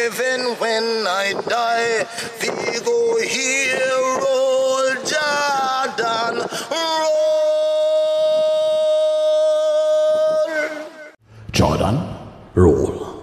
Even when I die, we go here, roll Jordan, roll. Jordan, roll.